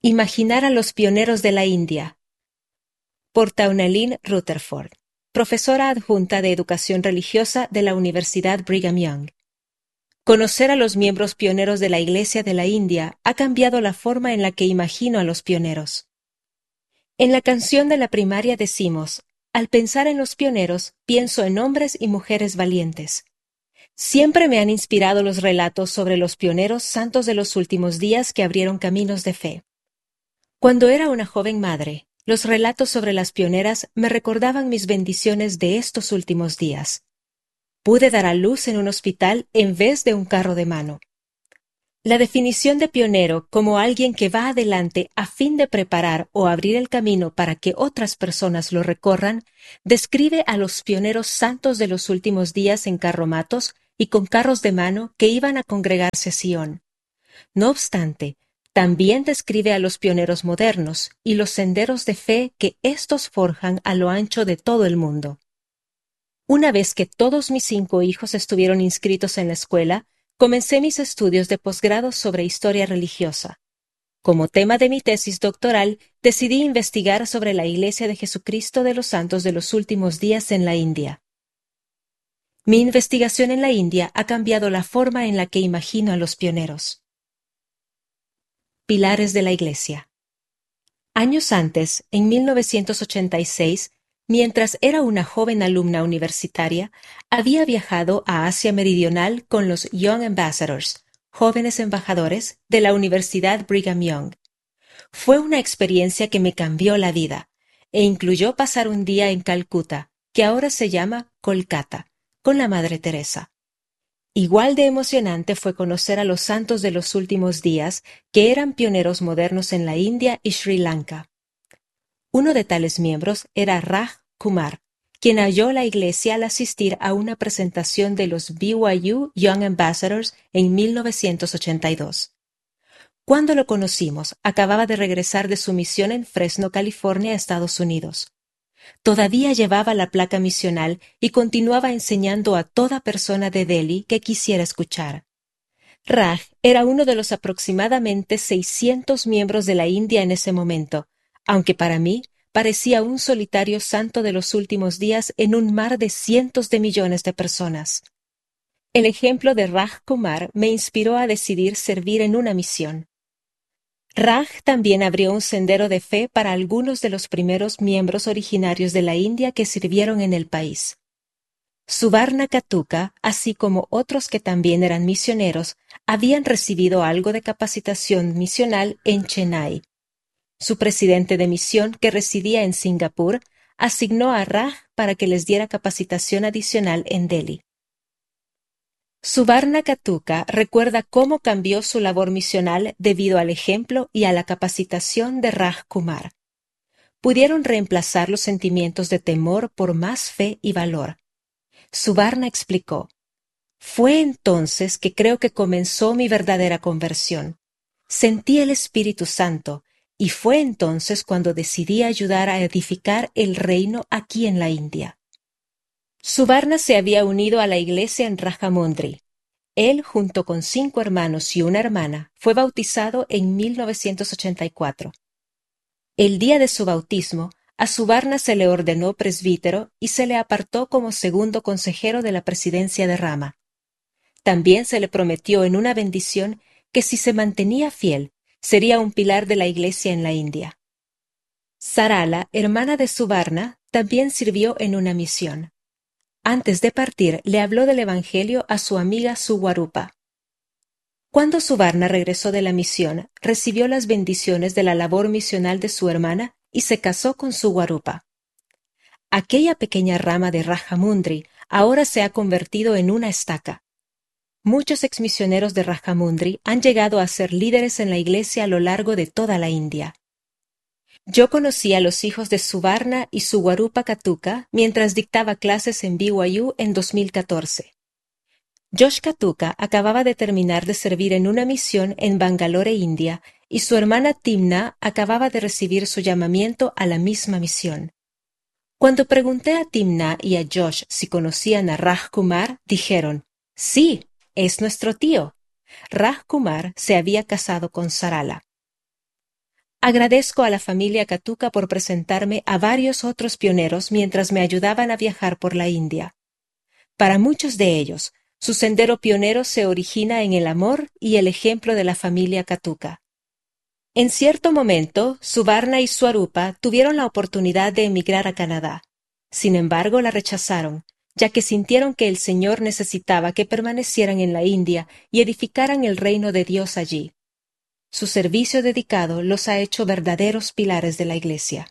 Imaginar a los pioneros de la India, por Tauneline Rutherford, profesora adjunta de Educación Religiosa de la Universidad Brigham Young. Conocer a los miembros pioneros de la Iglesia de la India ha cambiado la forma en la que imagino a los pioneros. En la canción de la primaria decimos: al pensar en los pioneros, pienso en hombres y mujeres valientes. Siempre me han inspirado los relatos sobre los pioneros santos de los últimos días que abrieron caminos de fe. Cuando era una joven madre, los relatos sobre las pioneras me recordaban mis bendiciones de estos últimos días. Pude dar a luz en un hospital en vez de un carro de mano. La definición de pionero como alguien que va adelante a fin de preparar o abrir el camino para que otras personas lo recorran, describe a los pioneros santos de los últimos días en carromatos y con carros de mano que iban a congregarse a Sion. No obstante, también describe a los pioneros modernos y los senderos de fe que éstos forjan a lo ancho de todo el mundo. Una vez que todos mis 5 hijos estuvieron inscritos en la escuela, comencé mis estudios de posgrado sobre historia religiosa. Como tema de mi tesis doctoral, decidí investigar sobre la Iglesia de Jesucristo de los Santos de los Últimos Días en la India. Mi investigación en la India ha cambiado la forma en la que imagino a los pioneros. Pilares de la Iglesia. Años antes, en 1986, mientras era una joven alumna universitaria, había viajado a Asia Meridional con los Young Ambassadors, jóvenes embajadores, de la Universidad Brigham Young. Fue una experiencia que me cambió la vida, e incluyó pasar un día en Calcuta, que ahora se llama Kolkata, con la Madre Teresa. Igual de emocionante fue conocer a los santos de los últimos días, que eran pioneros modernos en la India y Sri Lanka. Uno de tales miembros era Raj Kumar, quien halló la iglesia al asistir a una presentación de los BYU Young Ambassadors en 1982. Cuando lo conocimos, acababa de regresar de su misión en Fresno, California, Estados Unidos. Todavía llevaba la placa misional y continuaba enseñando a toda persona de Delhi que quisiera escuchar. Raj era uno de los aproximadamente 600 miembros de la India en ese momento, aunque para mí parecía un solitario santo de los últimos días en un mar de cientos de millones de personas. El ejemplo de Raj Kumar me inspiró a decidir servir en una misión. Raj también abrió un sendero de fe para algunos de los primeros miembros originarios de la India que sirvieron en el país. Suvarna Katuka, así como otros que también eran misioneros, habían recibido algo de capacitación misional en Chennai. Su presidente de misión, que residía en Singapur, asignó a Raj para que les diera capacitación adicional en Delhi. Suvarna Katuka recuerda cómo cambió su labor misional debido al ejemplo y a la capacitación de Raj Kumar. Pudieron reemplazar los sentimientos de temor por más fe y valor. Suvarna explicó: «Fue entonces que creo que comenzó mi verdadera conversión. Sentí el Espíritu Santo, y fue entonces cuando decidí ayudar a edificar el reino aquí en la India». Suvarna se había unido a la iglesia en Rajamundry. Él, junto con 5 hermanos y una hermana, fue bautizado en 1984. El día de su bautismo, a Suvarna se le ordenó presbítero y se le apartó como segundo consejero de la presidencia de Rama. También se le prometió en una bendición que si se mantenía fiel, sería un pilar de la iglesia en la India. Sarala, hermana de Suvarna, también sirvió en una misión. Antes de partir, le habló del Evangelio a su amiga Suwarupa. Cuando Suvarna regresó de la misión, recibió las bendiciones de la labor misional de su hermana y se casó con Suwarupa. Aquella pequeña rama de Rajamundry ahora se ha convertido en una estaca. Muchos exmisioneros de Rajamundry han llegado a ser líderes en la iglesia a lo largo de toda la India. Yo conocí a los hijos de Suvarna y Suwarupa Katuka mientras dictaba clases en BYU en 2014. Josh Katuka acababa de terminar de servir en una misión en Bangalore, India, y su hermana Timna acababa de recibir su llamamiento a la misma misión. Cuando pregunté a Timna y a Josh si conocían a Raj Kumar, dijeron: «Sí, es nuestro tío». Raj Kumar se había casado con Sarala. Agradezco a la familia Katuka por presentarme a varios otros pioneros mientras me ayudaban a viajar por la India. Para muchos de ellos, su sendero pionero se origina en el amor y el ejemplo de la familia Katuka. En cierto momento, Subarna y Swarupa tuvieron la oportunidad de emigrar a Canadá. Sin embargo, la rechazaron, ya que sintieron que el Señor necesitaba que permanecieran en la India y edificaran el reino de Dios allí. Su servicio dedicado los ha hecho verdaderos pilares de la Iglesia.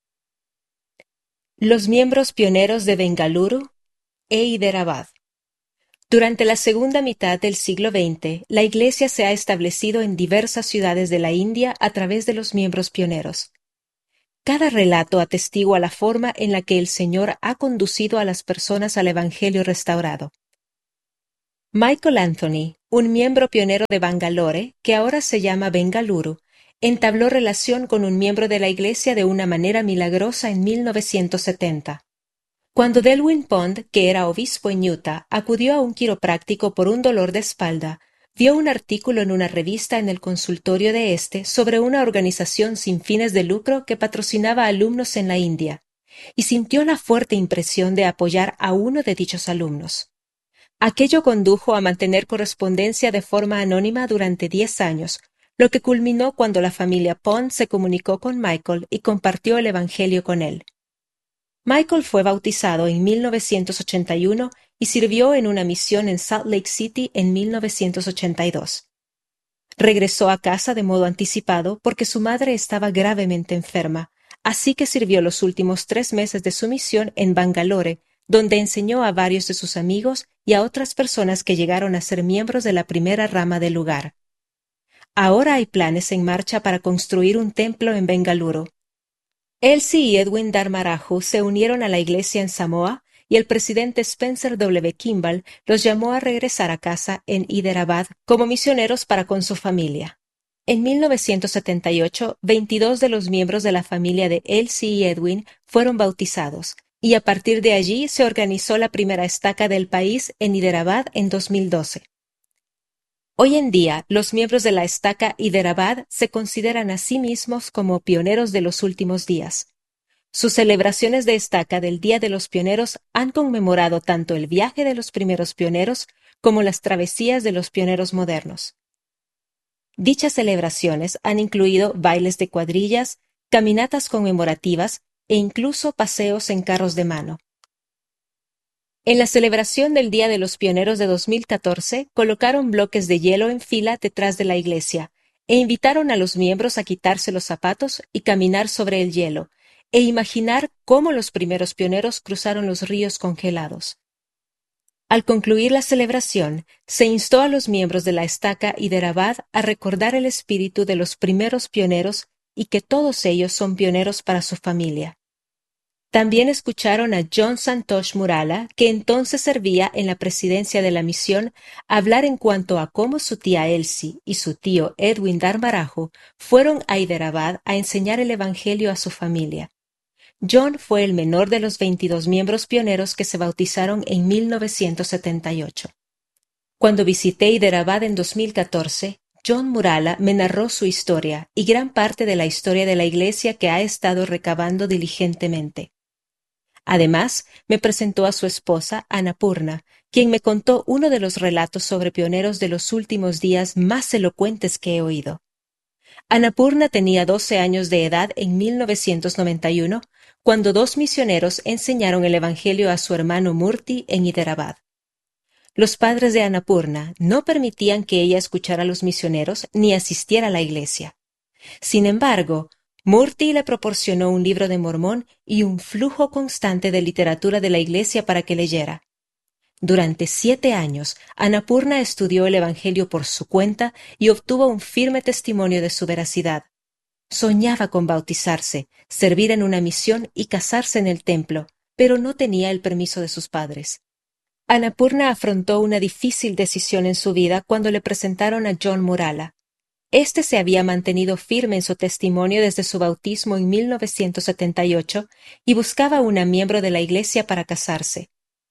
Los miembros pioneros de Bengaluru e Hyderabad. Durante la segunda mitad del siglo XX, la Iglesia se ha establecido en diversas ciudades de la India a través de los miembros pioneros. Cada relato atestigua la forma en la que el Señor ha conducido a las personas al Evangelio restaurado. Michael Anthony, un miembro pionero de Bangalore, que ahora se llama Bengaluru, entabló relación con un miembro de la Iglesia de una manera milagrosa en 1970. Cuando Delwyn Pond, que era obispo en Utah, acudió a un quiropráctico por un dolor de espalda, vio un artículo en una revista en el consultorio de este sobre una organización sin fines de lucro que patrocinaba alumnos en la India, y sintió la fuerte impresión de apoyar a uno de dichos alumnos. Aquello condujo a mantener correspondencia de forma anónima durante 10 años, lo que culminó cuando la familia Pond se comunicó con Michael y compartió el Evangelio con él. Michael fue bautizado en 1981 y sirvió en una misión en Salt Lake City en 1982. Regresó a casa de modo anticipado porque su madre estaba gravemente enferma, así que sirvió los últimos 3 meses de su misión en Bangalore, donde enseñó a varios de sus amigos y a otras personas que llegaron a ser miembros de la primera rama del lugar. Ahora hay planes en marcha para construir un templo en Bengaluru. Elsie y Edwin Dharmaraju se unieron a la iglesia en Samoa y el presidente Spencer W. Kimball los llamó a regresar a casa en Hyderabad como misioneros para con su familia. En 1978, 22 de los miembros de la familia de Elsie y Edwin fueron bautizados, y a partir de allí se organizó la primera estaca del país en Hyderabad en 2012. Hoy en día, los miembros de la estaca Hyderabad se consideran a sí mismos como pioneros de los últimos días. Sus celebraciones de estaca del Día de los Pioneros han conmemorado tanto el viaje de los primeros pioneros como las travesías de los pioneros modernos. Dichas celebraciones han incluido bailes de cuadrillas, caminatas conmemorativas e incluso paseos en carros de mano. En la celebración del Día de los Pioneros de 2014, colocaron bloques de hielo en fila detrás de la iglesia e invitaron a los miembros a quitarse los zapatos y caminar sobre el hielo, e imaginar cómo los primeros pioneros cruzaron los ríos congelados. Al concluir la celebración, se instó a los miembros de la estaca Hyderabad a recordar el espíritu de los primeros pioneros y que todos ellos son pioneros para su familia. También escucharon a John Santosh Murala, que entonces servía en la presidencia de la misión, hablar en cuanto a cómo su tía Elsie y su tío Edwin Dharmaraju fueron a Hyderabad a enseñar el Evangelio a su familia. John fue el menor de los 22 miembros pioneros que se bautizaron en 1978. Cuando visité Hyderabad en 2014, John Murala me narró su historia y gran parte de la historia de la iglesia que ha estado recabando diligentemente. Además, me presentó a su esposa, Annapurna, quien me contó uno de los relatos sobre pioneros de los últimos días más elocuentes que he oído. Annapurna tenía 12 años de edad en 1991, cuando 2 misioneros enseñaron el Evangelio a su hermano Murti en Hyderabad. Los padres de Annapurna no permitían que ella escuchara a los misioneros ni asistiera a la iglesia. Sin embargo, Murti le proporcionó un libro de Mormón y un flujo constante de literatura de la iglesia para que leyera. Durante 7 años, Annapurna estudió el Evangelio por su cuenta y obtuvo un firme testimonio de su veracidad. Soñaba con bautizarse, servir en una misión y casarse en el templo, pero no tenía el permiso de sus padres. Annapurna afrontó una difícil decisión en su vida cuando le presentaron a John Murala. Este se había mantenido firme en su testimonio desde su bautismo en 1978 y buscaba una miembro de la iglesia para casarse.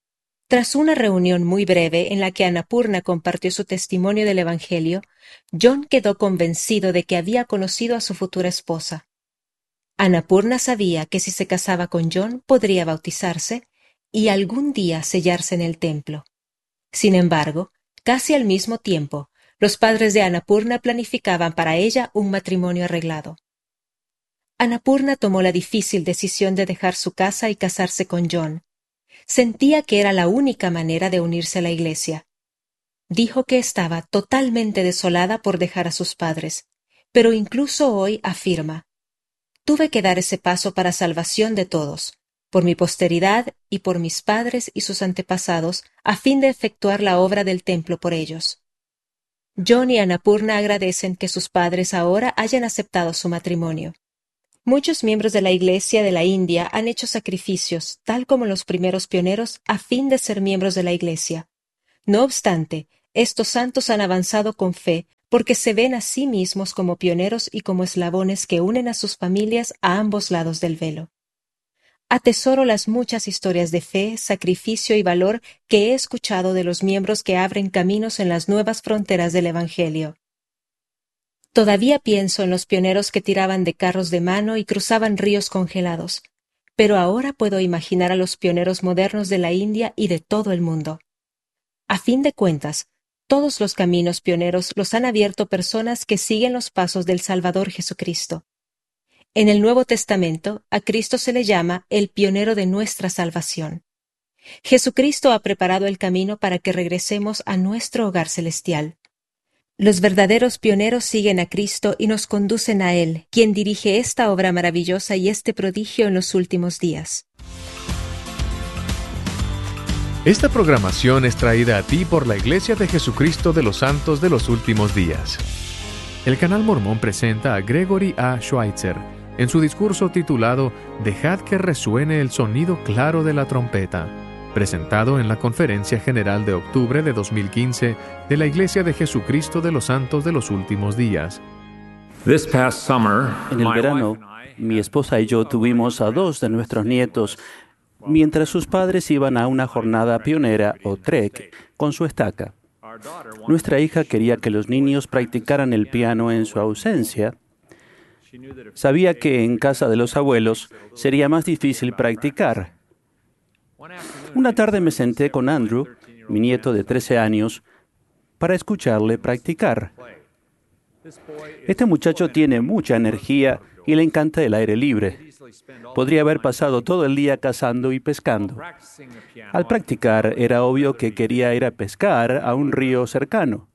Tras una reunión muy breve en la que Annapurna compartió su testimonio del Evangelio, John quedó convencido de que había conocido a su futura esposa. Annapurna sabía que si se casaba con John podría bautizarse y algún día sellarse en el templo. Sin embargo, casi al mismo tiempo, los padres de Annapurna planificaban para ella un matrimonio arreglado. Annapurna tomó la difícil decisión de dejar su casa y casarse con John. Sentía que era la única manera de unirse a la iglesia. Dijo que estaba totalmente desolada por dejar a sus padres, pero incluso hoy afirma: tuve que dar ese paso para salvación de todos, por mi posteridad y por mis padres y sus antepasados, a fin de efectuar la obra del templo por ellos. John y Annapurna agradecen que sus padres ahora hayan aceptado su matrimonio. Muchos miembros de la Iglesia de la India han hecho sacrificios, tal como los primeros pioneros, a fin de ser miembros de la Iglesia. No obstante, estos santos han avanzado con fe porque se ven a sí mismos como pioneros y como eslabones que unen a sus familias a ambos lados del velo. Atesoro las muchas historias de fe, sacrificio y valor que he escuchado de los miembros que abren caminos en las nuevas fronteras del Evangelio. Todavía pienso en los pioneros que tiraban de carros de mano y cruzaban ríos congelados, pero ahora puedo imaginar a los pioneros modernos de la India y de todo el mundo. A fin de cuentas, todos los caminos pioneros los han abierto personas que siguen los pasos del Salvador Jesucristo. En el Nuevo Testamento, a Cristo se le llama el pionero de nuestra salvación. Jesucristo ha preparado el camino para que regresemos a nuestro hogar celestial. Los verdaderos pioneros siguen a Cristo y nos conducen a Él, quien dirige esta obra maravillosa y este prodigio en los últimos días. Esta programación es traída a ti por la Iglesia de Jesucristo de los Santos de los Últimos Días. El Canal Mormón presenta a Gregory A. Schweitzer en su discurso titulado «Dejad que resuene el sonido claro de la trompeta», presentado en la Conferencia General de octubre de 2015 de la Iglesia de Jesucristo de los Santos de los Últimos Días. En el verano, mi esposa y yo tuvimos a 2 de nuestros nietos mientras sus padres iban a una jornada pionera o trek con su estaca. Nuestra hija quería que los niños practicaran el piano en su ausencia. Sabía que en casa de los abuelos sería más difícil practicar. Una tarde me senté con Andrew, mi nieto de 13 años, para escucharle practicar. Este muchacho tiene mucha energía y le encanta el aire libre. Podría haber pasado todo el día cazando y pescando. Al practicar, era obvio que quería ir a pescar a un río cercano.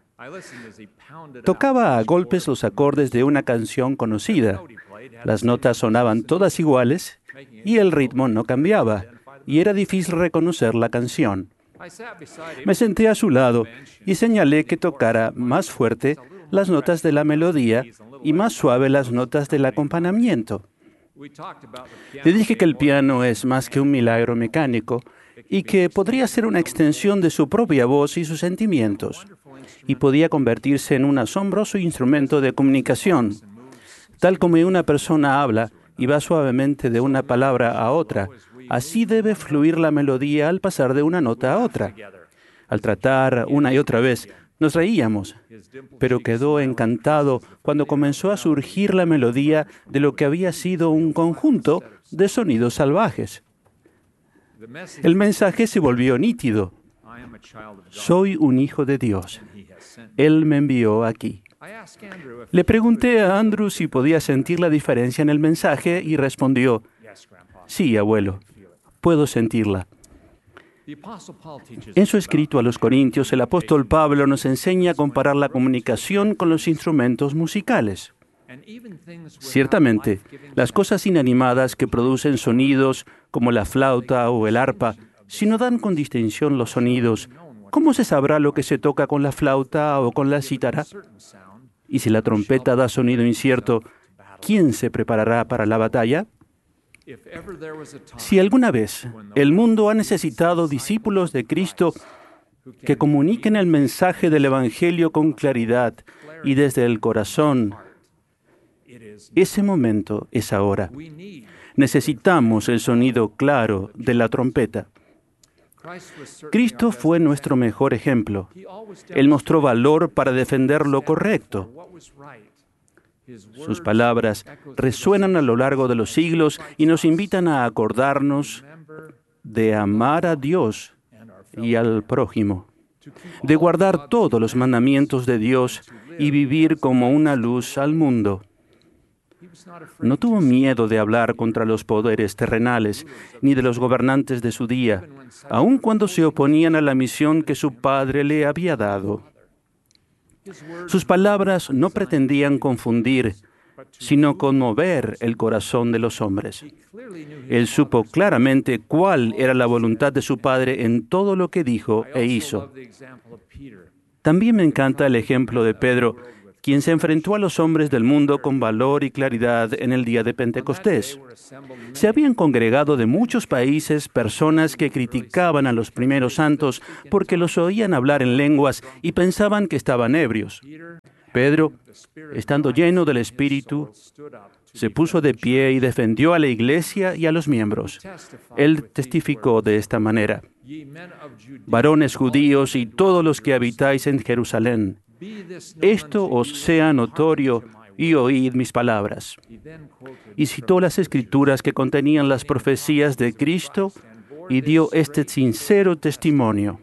Tocaba a golpes los acordes de una canción conocida. Las notas sonaban todas iguales y el ritmo no cambiaba, y era difícil reconocer la canción. Me senté a su lado y señalé que tocara más fuerte las notas de la melodía y más suave las notas del acompañamiento. Le dije que el piano es más que un milagro mecánico y que podría ser una extensión de su propia voz y sus sentimientos, y podía convertirse en un asombroso instrumento de comunicación. Tal como una persona habla y va suavemente de una palabra a otra, así debe fluir la melodía al pasar de una nota a otra. Al tratar una y otra vez, nos reíamos, pero quedó encantado cuando comenzó a surgir la melodía de lo que había sido un conjunto de sonidos salvajes. El mensaje se volvió nítido. Soy un hijo de Dios. Él me envió aquí. Le pregunté a Andrew si podía sentir la diferencia en el mensaje y respondió: sí, abuelo, puedo sentirla. En su escrito a los Corintios, el apóstol Pablo nos enseña a comparar la comunicación con los instrumentos musicales. Ciertamente, las cosas inanimadas que producen sonidos, como la flauta o el arpa, si no dan con distinción los sonidos, ¿cómo se sabrá lo que se toca con la flauta o con la cítara? Y si la trompeta da sonido incierto, ¿quién se preparará para la batalla? Si alguna vez el mundo ha necesitado discípulos de Cristo que comuniquen el mensaje del Evangelio con claridad y desde el corazón, ese momento es ahora. Necesitamos el sonido claro de la trompeta. Cristo fue nuestro mejor ejemplo. Él mostró valor para defender lo correcto. Sus palabras resuenan a lo largo de los siglos y nos invitan a acordarnos de amar a Dios y al prójimo, de guardar todos los mandamientos de Dios y vivir como una luz al mundo. No tuvo miedo de hablar contra los poderes terrenales ni de los gobernantes de su día, aun cuando se oponían a la misión que su Padre le había dado. Sus palabras no pretendían confundir, sino conmover el corazón de los hombres. Él supo claramente cuál era la voluntad de su Padre en todo lo que dijo e hizo. También me encanta el ejemplo de Pedro, quien se enfrentó a los hombres del mundo con valor y claridad en el día de Pentecostés. Se habían congregado de muchos países personas que criticaban a los primeros santos porque los oían hablar en lenguas y pensaban que estaban ebrios. Pedro, estando lleno del Espíritu, se puso de pie y defendió a la iglesia y a los miembros. Él testificó de esta manera: «Varones judíos y todos los que habitáis en Jerusalén, esto os sea notorio y oíd mis palabras». Y citó las Escrituras que contenían las profecías de Cristo y dio este sincero testimonio.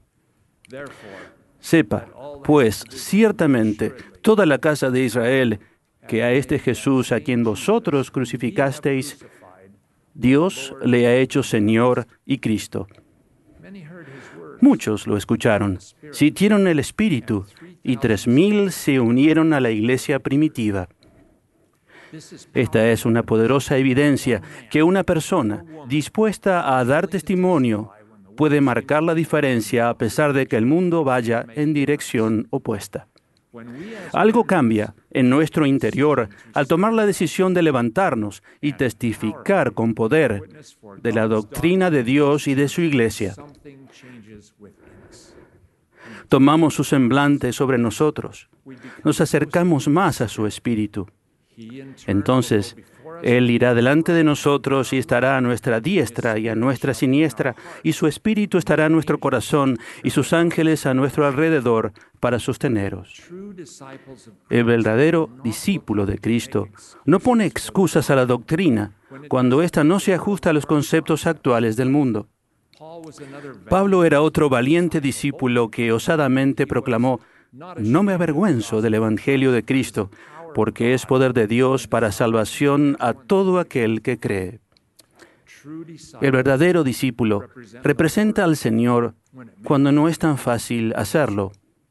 Sepa, pues, ciertamente, toda la casa de Israel, que a este Jesús a quien vosotros crucificasteis, Dios le ha hecho Señor y Cristo. Muchos lo escucharon, sintieron el Espíritu, y 3,000 se unieron a la iglesia primitiva. Esta es una poderosa evidencia que una persona dispuesta a dar testimonio puede marcar la diferencia a pesar de que el mundo vaya en dirección opuesta. Algo cambia en nuestro interior al tomar la decisión de levantarnos y testificar con poder de la doctrina de Dios y de su iglesia. Tomamos su semblante sobre nosotros, nos acercamos más a su espíritu. Entonces, Él irá delante de nosotros y estará a nuestra diestra y a nuestra siniestra, y su espíritu estará en nuestro corazón y sus ángeles a nuestro alrededor para sosteneros. El verdadero discípulo de Cristo no pone excusas a la doctrina cuando ésta no se ajusta a los conceptos actuales del mundo. Pablo era otro valiente discípulo que osadamente proclamó: «No me avergüenzo del Evangelio de Cristo, porque es poder de Dios para salvación a todo aquel que cree». El verdadero discípulo representa al Señor cuando no es tan fácil hacerlo.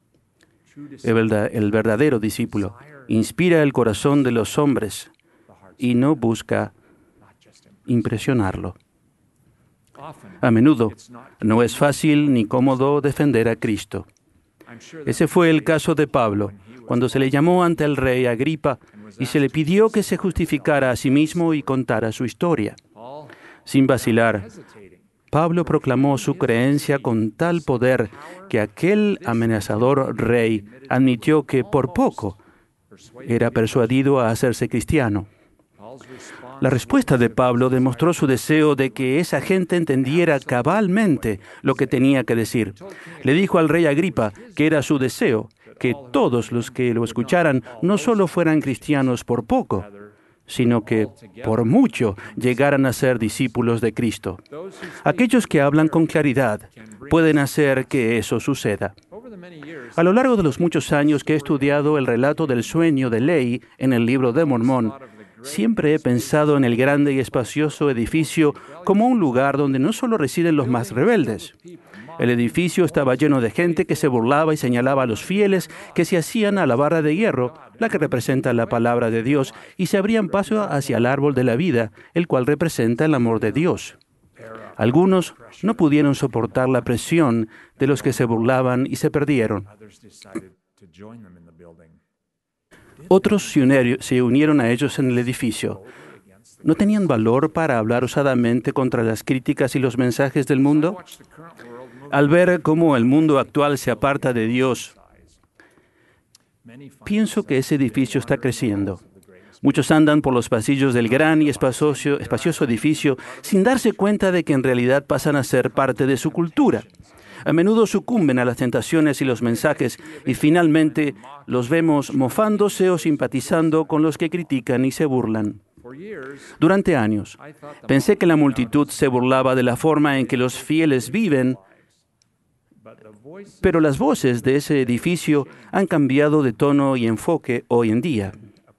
El verdadero discípulo inspira el corazón de los hombres y no busca impresionarlo. A menudo no es fácil ni cómodo defender a Cristo. Ese fue el caso de Pablo, cuando se le llamó ante el rey Agripa y se le pidió que se justificara a sí mismo y contara su historia. Sin vacilar, Pablo proclamó su creencia con tal poder que aquel amenazador rey admitió que por poco era persuadido a hacerse cristiano. La respuesta de Pablo demostró su deseo de que esa gente entendiera cabalmente lo que tenía que decir. Le dijo al rey Agripa que era su deseo que todos los que lo escucharan no solo fueran cristianos por poco, sino que por mucho llegaran a ser discípulos de Cristo. Aquellos que hablan con claridad pueden hacer que eso suceda. A lo largo de los muchos años que he estudiado el relato del sueño de Lehi en el libro de Mormón, siempre he pensado en el grande y espacioso edificio como un lugar donde no solo residen los más rebeldes. El edificio estaba lleno de gente que se burlaba y señalaba a los fieles que se hacían a la barra de hierro, la que representa la palabra de Dios, y se abrían paso hacia el árbol de la vida, el cual representa el amor de Dios. Algunos no pudieron soportar la presión de los que se burlaban y se perdieron. Otros se unieron a ellos en el edificio. ¿No tenían valor para hablar osadamente contra las críticas y los mensajes del mundo? Al ver cómo el mundo actual se aparta de Dios, pienso que ese edificio está creciendo. Muchos andan por los pasillos del gran y espacioso edificio sin darse cuenta de que en realidad pasan a ser parte de su cultura. A menudo sucumben a las tentaciones y los mensajes y finalmente los vemos mofándose o simpatizando con los que critican y se burlan. Durante años, pensé que la multitud se burlaba de la forma en que los fieles viven, pero las voces de ese edificio han cambiado de tono y enfoque hoy en día.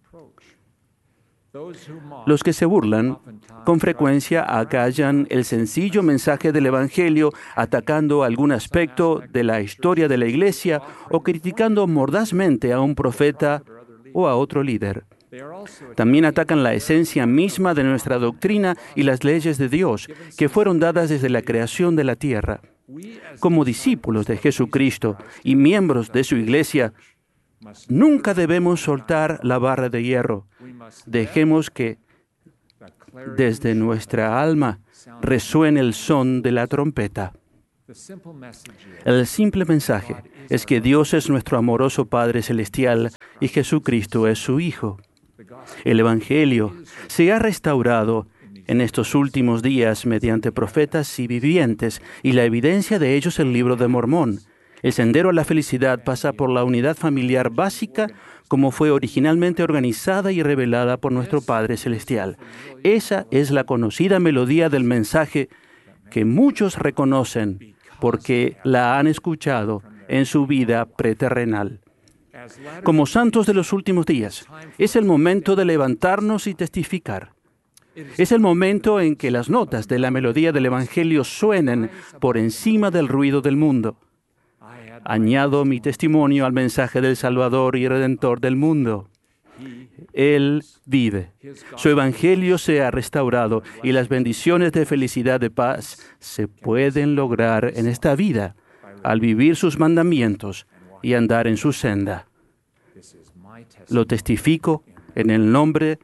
Los que se burlan con frecuencia acallan el sencillo mensaje del Evangelio atacando algún aspecto de la historia de la Iglesia o criticando mordazmente a un profeta o a otro líder. También atacan la esencia misma de nuestra doctrina y las leyes de Dios que fueron dadas desde la creación de la tierra. Como discípulos de Jesucristo y miembros de su Iglesia, nunca debemos soltar la barra de hierro. Dejemos que desde nuestra alma resuene el son de la trompeta. El simple mensaje es que Dios es nuestro amoroso Padre Celestial y Jesucristo es su Hijo. El Evangelio se ha restaurado en estos últimos días mediante profetas y vivientes, y la evidencia de ellos el Libro de Mormón. El sendero a la felicidad pasa por la unidad familiar básica como fue originalmente organizada y revelada por nuestro Padre Celestial. Esa es la conocida melodía del mensaje que muchos reconocen porque la han escuchado en su vida preterrenal. Como santos de los últimos días, es el momento de levantarnos y testificar. Es el momento en que las notas de la melodía del Evangelio suenen por encima del ruido del mundo. Añado mi testimonio al mensaje del Salvador y Redentor del mundo. Él vive. Su Evangelio se ha restaurado y las bendiciones de felicidad y paz se pueden lograr en esta vida al vivir sus mandamientos y andar en su senda. Lo testifico en el nombre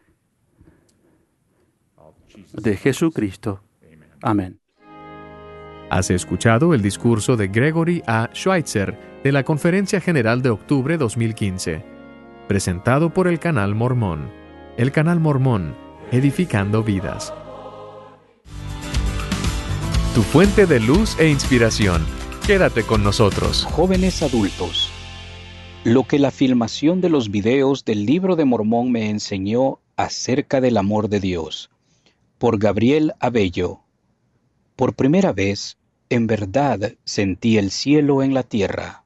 de Jesucristo. Amén. Has escuchado el discurso de Gregory A. Schweitzer de la Conferencia General de Octubre 2015, presentado por el Canal Mormón. El Canal Mormón, edificando vidas. Tu fuente de luz e inspiración. Quédate con nosotros. Jóvenes adultos. Lo que la filmación de los videos del Libro de Mormón me enseñó acerca del amor de Dios. Por Gabriel Abello. Por primera vez, en verdad, sentí el cielo en la tierra.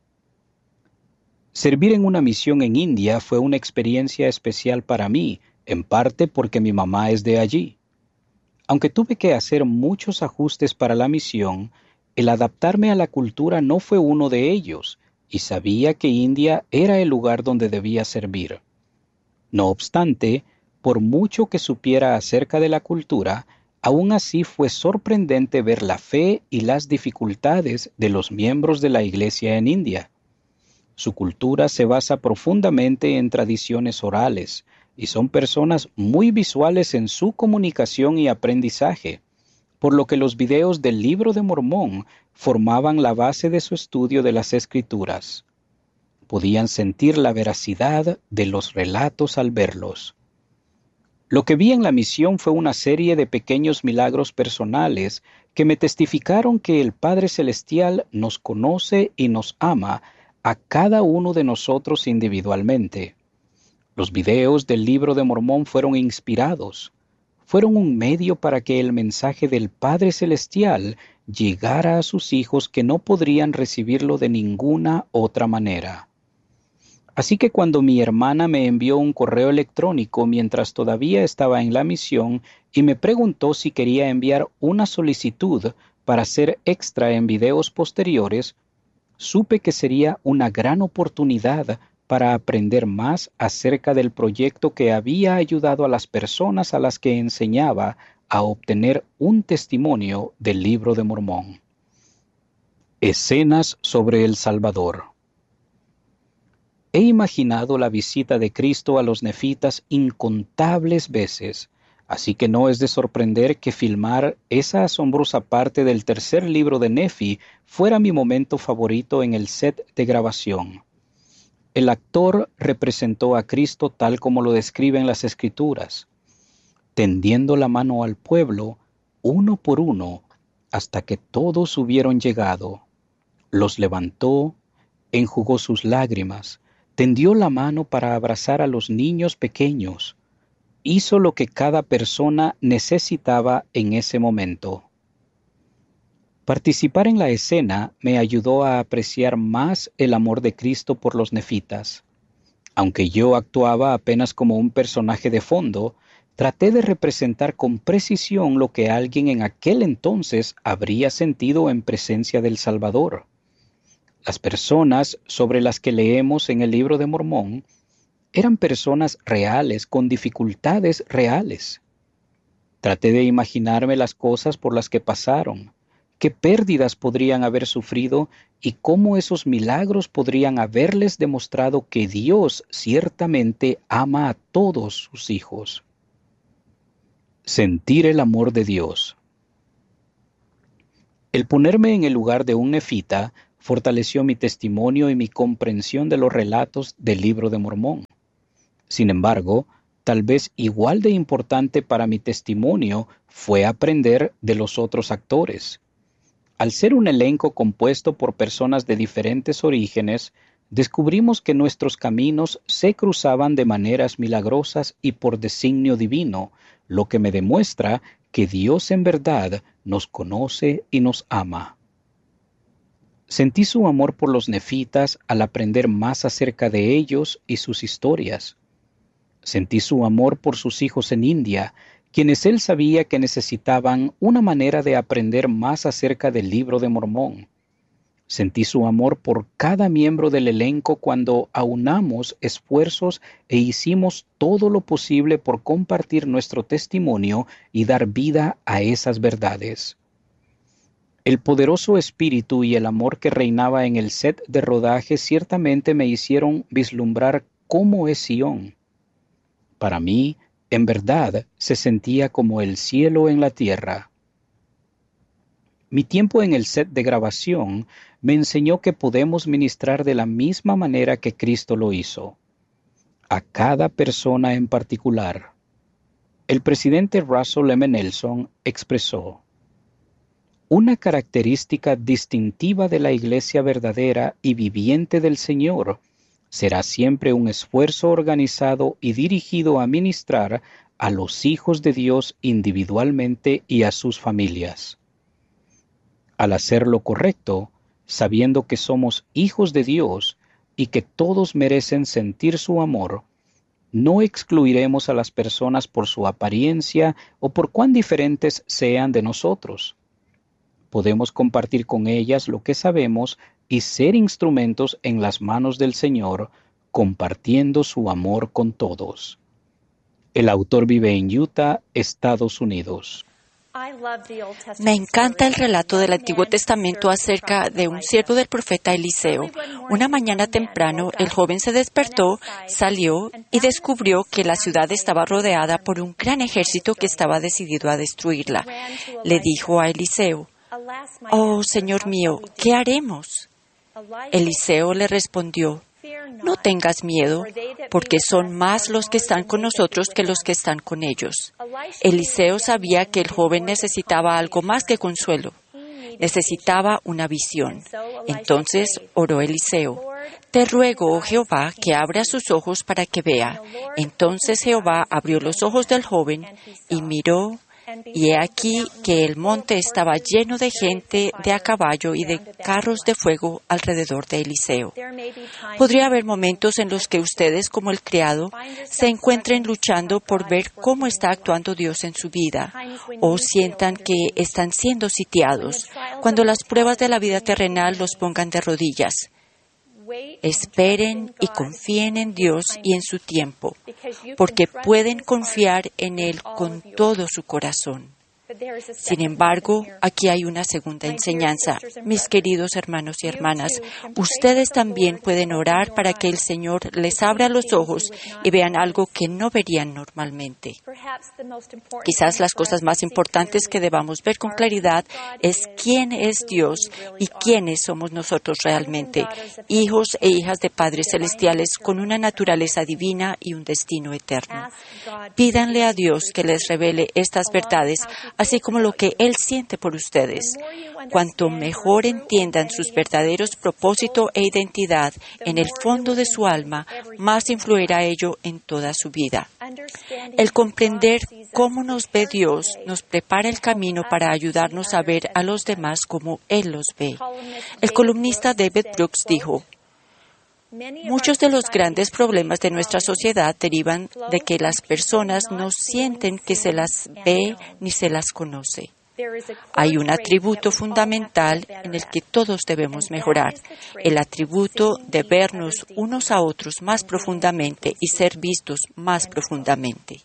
Servir en una misión en India fue una experiencia especial para mí, en parte porque mi mamá es de allí. Aunque tuve que hacer muchos ajustes para la misión, el adaptarme a la cultura no fue uno de ellos, y sabía que India era el lugar donde debía servir. No obstante, por mucho que supiera acerca de la cultura, aún así fue sorprendente ver la fe y las dificultades de los miembros de la Iglesia en India. Su cultura se basa profundamente en tradiciones orales, y son personas muy visuales en su comunicación y aprendizaje, por lo que los videos del Libro de Mormón formaban la base de su estudio de las Escrituras. Podían sentir la veracidad de los relatos al verlos. Lo que vi en la misión fue una serie de pequeños milagros personales que me testificaron que el Padre Celestial nos conoce y nos ama a cada uno de nosotros individualmente. Los videos del Libro de Mormón fueron inspirados. Fueron un medio para que el mensaje del Padre Celestial llegara a sus hijos que no podrían recibirlo de ninguna otra manera. Así que cuando mi hermana me envió un correo electrónico mientras todavía estaba en la misión y me preguntó si quería enviar una solicitud para ser extra en videos posteriores, supe que sería una gran oportunidad para aprender más acerca del proyecto que había ayudado a las personas a las que enseñaba a obtener un testimonio del Libro de Mormón. Escenas sobre El Salvador. He imaginado la visita de Cristo a los nefitas incontables veces, así que no es de sorprender que filmar esa asombrosa parte del tercer libro de Nefi fuera mi momento favorito en el set de grabación. el actor representó a Cristo tal como lo describen las Escrituras, tendiendo la mano al pueblo, uno por uno, hasta que todos hubieron llegado. Los levantó, enjugó sus lágrimas, tendió la mano para abrazar a los niños pequeños. Hizo lo que cada persona necesitaba en ese momento. Participar en la escena me ayudó a apreciar más el amor de Cristo por los nefitas. Aunque yo actuaba apenas como un personaje de fondo, traté de representar con precisión lo que alguien en aquel entonces habría sentido en presencia del Salvador. Las personas sobre las que leemos en el Libro de Mormón eran personas reales con dificultades reales. Traté de imaginarme las cosas por las que pasaron, qué pérdidas podrían haber sufrido y cómo esos milagros podrían haberles demostrado que Dios ciertamente ama a todos sus hijos. Sentir el amor de Dios. El ponerme en el lugar de un nefita fortaleció mi testimonio y mi comprensión de los relatos del Libro de Mormón. Sin embargo, tal vez igual de importante para mi testimonio fue aprender de los otros actores. Al ser un elenco compuesto por personas de diferentes orígenes, descubrimos que nuestros caminos se cruzaban de maneras milagrosas y por designio divino, lo que me demuestra que Dios en verdad nos conoce y nos ama. Sentí su amor por los nefitas al aprender más acerca de ellos y sus historias. Sentí su amor por sus hijos en India, quienes él sabía que necesitaban una manera de aprender más acerca del Libro de Mormón. Sentí su amor por cada miembro del elenco cuando aunamos esfuerzos e hicimos todo lo posible por compartir nuestro testimonio y dar vida a esas verdades. El poderoso espíritu y el amor que reinaba en el set de rodaje ciertamente me hicieron vislumbrar cómo es Sion. Para mí, en verdad, se sentía como el cielo en la tierra. Mi tiempo en el set de grabación me enseñó que podemos ministrar de la misma manera que Cristo lo hizo, a cada persona en particular. El presidente Russell M. Nelson expresó: una característica distintiva de la iglesia verdadera y viviente del Señor será siempre un esfuerzo organizado y dirigido a ministrar a los hijos de Dios individualmente y a sus familias. Al hacer lo correcto, sabiendo que somos hijos de Dios y que todos merecen sentir su amor, no excluiremos a las personas por su apariencia o por cuán diferentes sean de nosotros. Podemos compartir con ellas lo que sabemos y ser instrumentos en las manos del Señor, compartiendo su amor con todos. El autor vive en Utah, Estados Unidos. Me encanta el relato del Antiguo Testamento acerca de un siervo del profeta Eliseo. Una mañana temprano, el joven se despertó, salió y descubrió que la ciudad estaba rodeada por un gran ejército que estaba decidido a destruirla. Le dijo a Eliseo: «Oh, Señor mío, ¿qué haremos?» Eliseo le respondió: «No tengas miedo, porque son más los que están con nosotros que los que están con ellos». Eliseo sabía que el joven necesitaba algo más que consuelo. Necesitaba una visión. Entonces oró Eliseo: «Te ruego, oh Jehová, que abra sus ojos para que vea». Entonces Jehová abrió los ojos del joven y miró, y he aquí que el monte estaba lleno de gente de a caballo y de carros de fuego alrededor de Eliseo. Podría haber momentos en los que ustedes, como el criado, se encuentren luchando por ver cómo está actuando Dios en su vida, o sientan que están siendo sitiados, cuando las pruebas de la vida terrenal los pongan de rodillas. Esperen y confíen en Dios y en su tiempo, porque pueden confiar en Él con todo su corazón. Sin embargo, aquí hay una segunda enseñanza. Mis queridos hermanos y hermanas, ustedes también pueden orar para que el Señor les abra los ojos y vean algo que no verían normalmente. Quizás las cosas más importantes que debamos ver con claridad es quién es Dios y quiénes somos nosotros realmente, hijos e hijas de padres celestiales con una naturaleza divina y un destino eterno. Pídanle a Dios que les revele estas verdades, así como lo que Él siente por ustedes. Cuanto mejor entiendan sus verdaderos propósito e identidad en el fondo de su alma, más influirá ello en toda su vida. El comprender cómo nos ve Dios nos prepara el camino para ayudarnos a ver a los demás como Él los ve. El columnista David Brooks dijo: muchos de los grandes problemas de nuestra sociedad derivan de que las personas no sienten que se las ve ni se las conoce. Hay un atributo fundamental en el que todos debemos mejorar, el atributo de vernos unos a otros más profundamente y ser vistos más profundamente.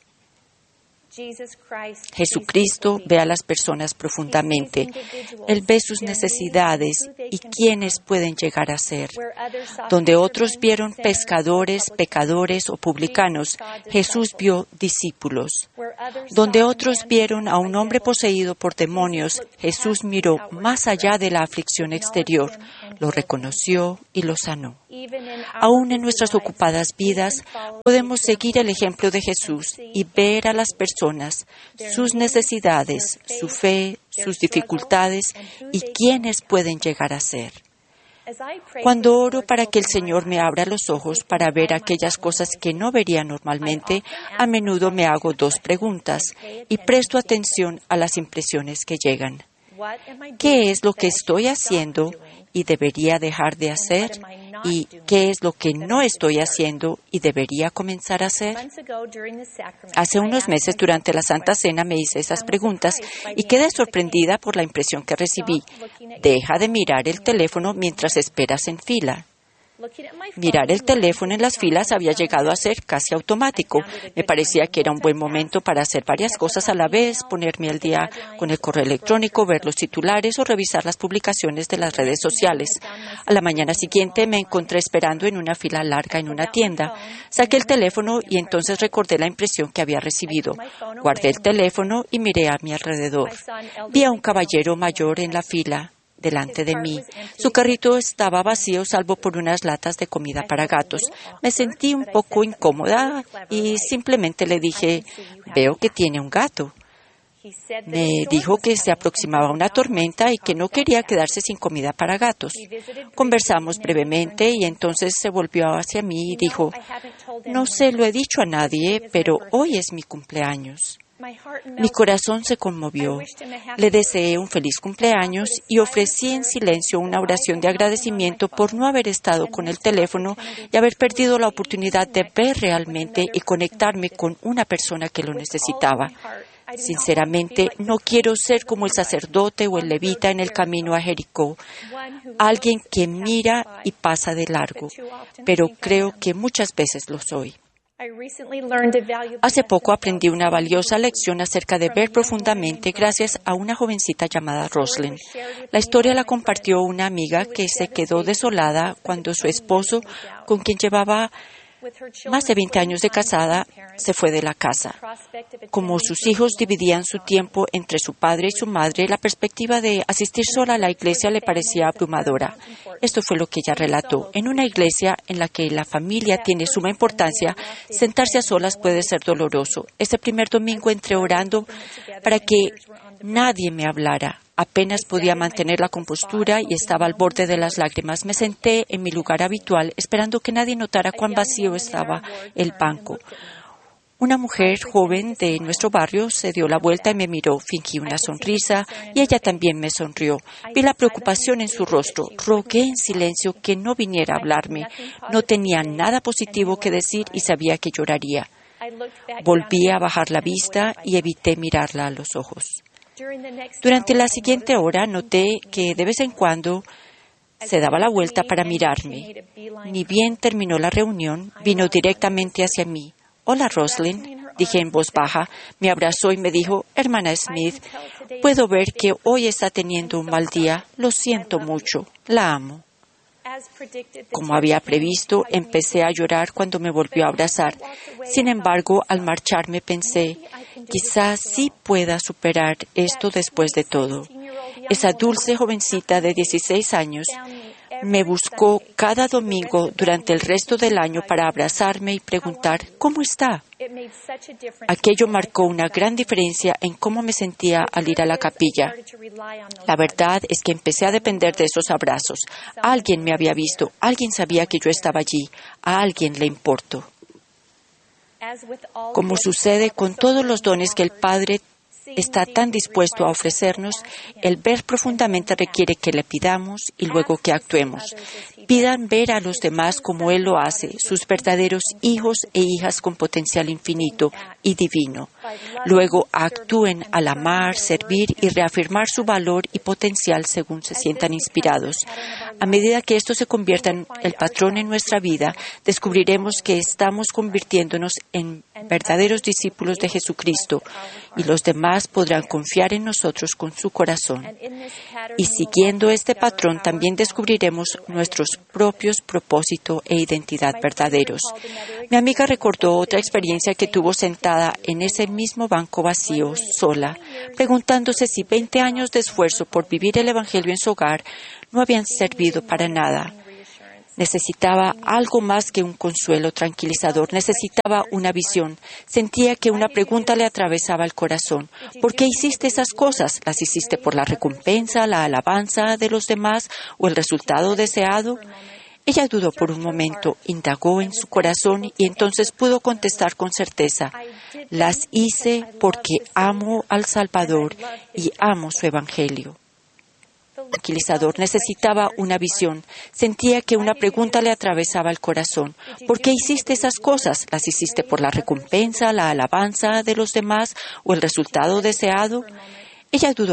Jesucristo ve a las personas profundamente. Él ve sus necesidades y quiénes pueden llegar a ser. Donde otros vieron pescadores, pecadores o publicanos, Jesús vio discípulos. Donde otros vieron a un hombre poseído por demonios, Jesús miró más allá de la aflicción exterior, lo reconoció y lo sanó. Aún en nuestras ocupadas vidas, podemos seguir el ejemplo de Jesús y ver a las personas, sus necesidades, su fe, sus dificultades y quiénes pueden llegar a ser. Cuando oro para que el Señor me abra los ojos para ver aquellas cosas que no vería normalmente, a menudo me hago dos preguntas y presto atención a las impresiones que llegan. ¿Qué es lo que estoy haciendo y debería dejar de hacer? ¿Y qué es lo que no estoy haciendo y debería comenzar a hacer? Hace unos meses, durante la Santa Cena, me hice esas preguntas y quedé sorprendida por la impresión que recibí. Deja de mirar el teléfono mientras esperas en fila. Mirar el teléfono en las filas había llegado a ser casi automático. Me parecía que era un buen momento para hacer varias cosas a la vez, ponerme al día con el correo electrónico, ver los titulares o revisar las publicaciones de las redes sociales. A la mañana siguiente me encontré esperando en una fila larga en una tienda. Saqué el teléfono y entonces recordé la impresión que había recibido. Guardé el teléfono y miré a mi alrededor. Vi a un caballero mayor en la fila delante de mí. Su carrito estaba vacío salvo por unas latas de comida para gatos. Me sentí un poco incómoda y simplemente le dije: veo que tiene un gato. Me dijo que se aproximaba una tormenta y que no quería quedarse sin comida para gatos. Conversamos brevemente y entonces se volvió hacia mí y dijo: no se lo he dicho a nadie, pero hoy es mi cumpleaños. Mi corazón se conmovió. Le deseé un feliz cumpleaños y ofrecí en silencio una oración de agradecimiento por no haber estado con el teléfono y haber perdido la oportunidad de ver realmente y conectarme con una persona que lo necesitaba. Sinceramente, no quiero ser como el sacerdote o el levita en el camino a Jericó, alguien que mira y pasa de largo, pero creo que muchas veces lo soy. Hace poco aprendí una valiosa lección acerca de ver profundamente gracias a una jovencita llamada Rosalind. La historia la compartió una amiga que se quedó desolada cuando su esposo, con quien llevaba más de 20 años de casada, se fue de la casa. Como sus hijos dividían su tiempo entre su padre y su madre, la perspectiva de asistir sola a la iglesia le parecía abrumadora. Esto fue lo que ella relató. En una iglesia en la que la familia tiene suma importancia, sentarse a solas puede ser doloroso. Ese primer domingo entré orando para que nadie me hablara. Apenas podía mantener la compostura y estaba al borde de las lágrimas. Me senté en mi lugar habitual, esperando que nadie notara cuán vacío estaba el banco. Una mujer joven de nuestro barrio se dio la vuelta y me miró. Fingí una sonrisa y ella también me sonrió. Vi la preocupación en su rostro. Rogué en silencio que no viniera a hablarme. No tenía nada positivo que decir y sabía que lloraría. Volví a bajar la vista y evité mirarla a los ojos. Durante la siguiente hora noté que de vez en cuando se daba la vuelta para mirarme. Ni bien terminó la reunión, vino directamente hacia mí. «Hola, Rosalind», dije en voz baja. Me abrazó y me dijo, hermana Smith, puedo ver que hoy está teniendo un mal día. Lo siento mucho. La amo. Como había previsto, empecé a llorar cuando me volvió a abrazar. Sin embargo, al marcharme pensé, quizás sí pueda superar esto después de todo. Esa dulce jovencita de 16 años me buscó cada domingo durante el resto del año para abrazarme y preguntar, ¿cómo está? Aquello marcó una gran diferencia en cómo me sentía al ir a la capilla. La verdad es que empecé a depender de esos abrazos. Alguien me había visto, alguien sabía que yo estaba allí, a alguien le importo. Como sucede con todos los dones que el Padre está tan dispuesto a ofrecernos, el ver profundamente requiere que le pidamos y luego que actuemos. Pidan ver a los demás como Él lo hace, sus verdaderos hijos e hijas con potencial infinito y divino. Luego actúen al amar, servir y reafirmar su valor y potencial según se sientan inspirados. A medida que esto se convierta en el patrón en nuestra vida, descubriremos que estamos convirtiéndonos en verdaderos discípulos de Jesucristo y los demás podrán confiar en nosotros con su corazón. Y siguiendo este patrón también descubriremos nuestros propios propósito e identidad verdaderos. Mi amiga recordó otra experiencia que tuvo sentada en ese mismo banco vacío, sola, preguntándose si 20 años de esfuerzo por vivir el Evangelio en su hogar no habían servido para nada. Necesitaba algo más que un consuelo tranquilizador. Necesitaba una visión. Sentía que una pregunta le atravesaba el corazón. ¿Por qué hiciste esas cosas? ¿Las hiciste por la recompensa, la alabanza de los demás o el resultado deseado? Ella dudó por un momento, indagó en su corazón y entonces pudo contestar con certeza. Las hice porque amo al Salvador y amo su Evangelio. Tranquilizador, necesitaba una visión. Sentía que una pregunta le atravesaba el corazón. ¿Por qué hiciste esas cosas? ¿Las hiciste por la recompensa, la alabanza de los demás o el resultado deseado? Ella dudó